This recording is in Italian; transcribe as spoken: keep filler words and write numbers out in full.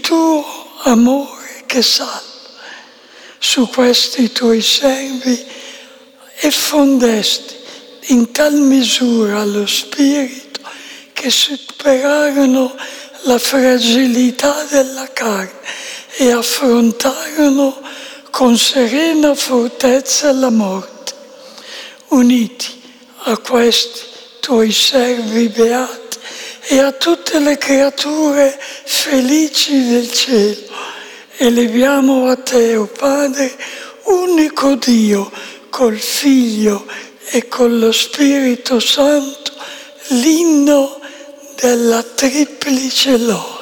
tuo amore che salva. Su questi tuoi servi effondesti in tal misura lo spirito che superarono la fragilità della carne e affrontarono con serena fortezza la morte. Uniti a questi tuoi servi beati e a tutte le creature felici del cielo, eleviamo a te, o oh Padre, unico Dio, col Figlio e con lo Spirito Santo, l'inno della triplice lode.